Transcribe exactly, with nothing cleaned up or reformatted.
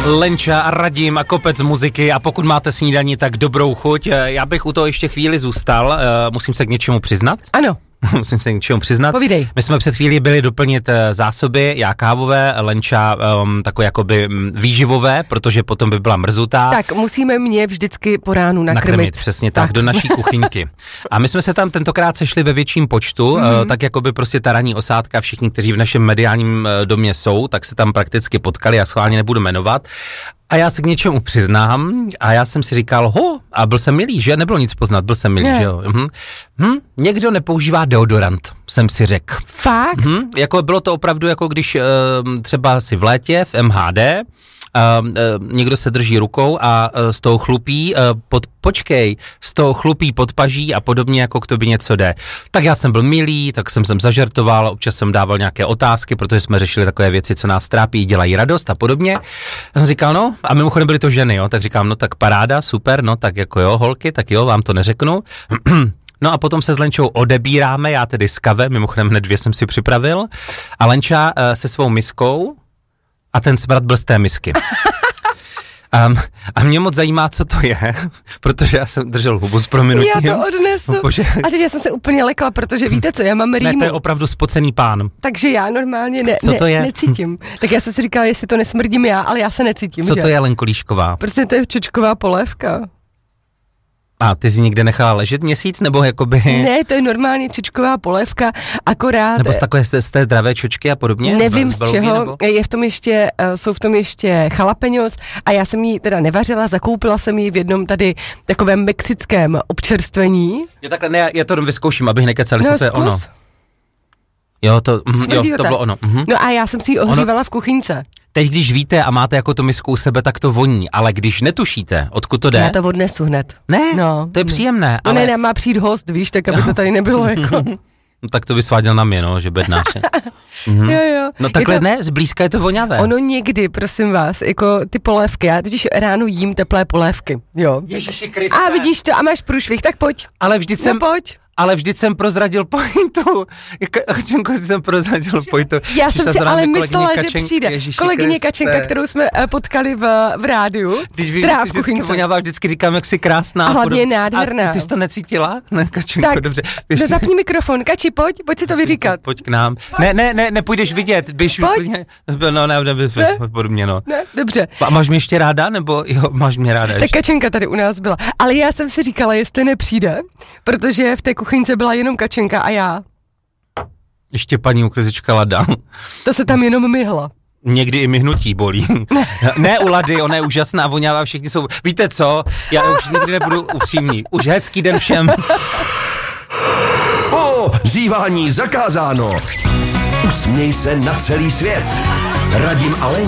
Lenča a Radim a kopec muziky a pokud máte snídani, tak dobrou chuť. Já bych u toho ještě chvíli zůstal, musím se k něčemu přiznat. Ano. Musím se k něčemu přiznat. Povídej. My jsme před chvílí byli doplnit zásoby, já kávové, Lenča um, takové jakoby výživové, protože potom by byla mrzutá. Tak musíme mě vždycky po ránu nakrmit. Nakrmit, přesně tak, tak, do naší kuchyňky. A my jsme se tam tentokrát sešli ve větším počtu, mm-hmm. uh, tak jakoby prostě ta ranní osádka, všichni, kteří v našem mediálním uh, domě jsou, tak se tam prakticky potkali, já schválně nebudu jmenovat. A já se k něčemu přiznám a já jsem si říkal, ho, a byl jsem milý, že? Nebylo nic poznat, byl jsem milý, ne. Že jo? Hm. Hm. Někdo nepoužívá deodorant, jsem si řekl. Fakt? Hm. Jako bylo to opravdu jako když uh, třeba si v létě v M H D Uh, uh, někdo se drží rukou a uh, z toho chlupí, uh, pod, počkej, z toho chlupí pod paží a podobně, jako k tobě něco jde. Tak já jsem byl milý, tak jsem sem zažertoval, občas jsem dával nějaké otázky, protože jsme řešili takové věci, co nás trápí, dělají radost a podobně. Já jsem říkal, no, a mimochodem byly to ženy, jo, tak říkám, no tak paráda, super, no tak jako jo, holky, tak jo, vám to neřeknu. No a potom se s Lenčou odebíráme, já tedy s kave, mimochodem hned dvě jsem si připravil, a Lenča uh, se svou miskou a ten smrad byl z té misky. Um, a mě moc zajímá, co to je, protože já jsem držel hubu s prominutím. Já to odnesu. Bože. A teď já jsem se úplně lekla, protože víte co, já mám rýmu. Ne, to je opravdu spocený pán. Takže já normálně ne, co to je? Ne, necítím. Tak já jsem si říkala, jestli to nesmrdím já, ale já se necítím. Co že? to je, Lenko Líšková? Prostě to je čočková polévka. A ty jsi někde nechala ležet měsíc, nebo jakoby... Ne, to je normálně čočková polévka, akorát... Nebo z takové z té zdravé čočky a podobně? Nevím z, z balugy, čeho, nebo? je v tom ještě, uh, jsou v tom ještě jalapeňos a já jsem ji teda nevařila, zakoupila jsem ji v jednom tady takovém mexickém občerstvení. Jo, takhle, ne, já to vyzkouším, abych nekecali, no, co to je ono. Jo, to, mm, jo, to bylo ono. Mhm. No a já jsem si ji ohřívala ono... v kuchyňce. Teď, když víte a máte jako to misku u sebe, tak to voní, ale když netušíte, odkud to jde... Já to odnesu hned. Ne, no, to je příjemné, no, ale... ne, ne, má přijít host, víš, tak aby to tady nebylo jako... No tak to by sváděl na mě, no, že bednáš. Mhm. Jo, jo. No takhle to... ne, zblízka je to voňavé. Ono někdy, prosím vás, jako ty polévky, já totiž ráno jím teplé polévky, jo. Ježiši Kriste. A vidíš to, a máš průšvih, tak pojď. Ale vždyť jsem... No pojď. Ale vždyť jsem prozradil pointu. Čenko jsem prozradil pointu. Já jsem si ale myslela, Kačenk, že přijde Ježiši kolegyně Kriste. Kačenka, kterou jsme uh, potkali v, v rádiu. Teď vy si vždycky voňává, vždycky říkám, jak jsi krásná. A hlavně je nádherná. A ty jsi to necítila? Ne, Kačenko, tak, dobře. Tak, zapni mikrofon. Kači, pojď, pojď si to vyříkat. Pojď k nám. Pojď. Ne, ne, ne, nepůjdeš vidět. Běž úplně. No, ne, ne, ne, podobně, no. Ne, dobře. A máš mě ještě ráda, nebo jo, máš mě ráda ještě? Tak Kačenka tady u nás byla. Ale já jsem si říkala, jestli nepřijde, protože v té kuchyňce byla jenom Kačenka a já. Ještě paní uklizečka Lada. To se tam jenom myhla. Někdy i myhnutí bolí. Ne u Lady, ona je úžasná, voňavá, všichni jsou... Víte co? Já už nikdy nebudu upřímný. Už hezký den všem. O, zívání zakázáno. Usměj se na celý svět. Radim a Lenka.